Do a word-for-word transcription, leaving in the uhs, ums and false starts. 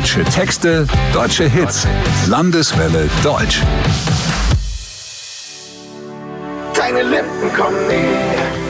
Deutsche Texte, deutsche Hits. Landeswelle Deutsch. Deine Lippen kommen näher.